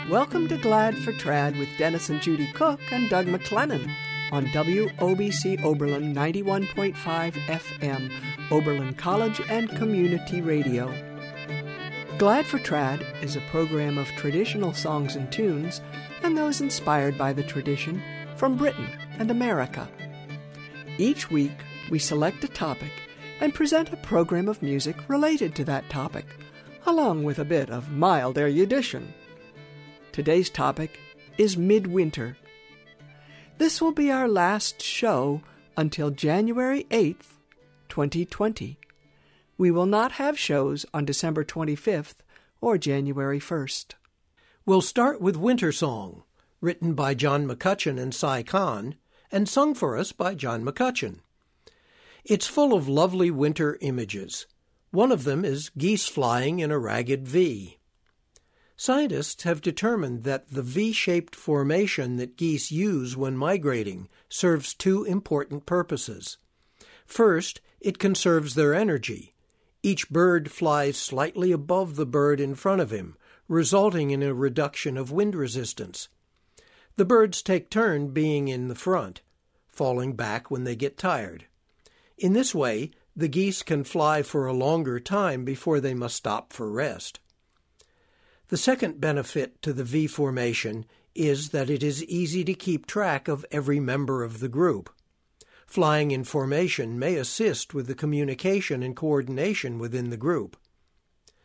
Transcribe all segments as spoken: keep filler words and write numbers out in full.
Welcome to Glad for Trad with Dennis and Judy Cook and Doug McLennan on W O B C Oberlin ninety-one point five F M, Oberlin College and Community Radio. Glad for Trad is a program of traditional songs and tunes and those inspired by the tradition from Britain and America. Each week, we select a topic and present a program of music related to that topic, along with a bit of mild erudition. Today's topic is Midwinter. This will be our last show until January eighth, twenty twenty. We will not have shows on December twenty-fifth or January first. We'll start with Winter Song, written by John McCutcheon and Cy Kahn, and sung for us by John McCutcheon. It's full of lovely winter images. One of them is geese flying in a ragged V. Scientists have determined that the V-shaped formation that geese use when migrating serves two important purposes. First, it conserves their energy. Each bird flies slightly above the bird in front of him, resulting in a reduction of wind resistance. The birds take turn being in the front, falling back when they get tired. In this way, the geese can fly for a longer time before they must stop for rest. The second benefit to the V formation is that it is easy to keep track of every member of the group. Flying in formation may assist with the communication and coordination within the group.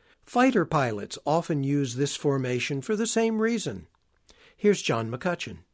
Fighter pilots often use this formation for the same reason. Here's John McCutcheon.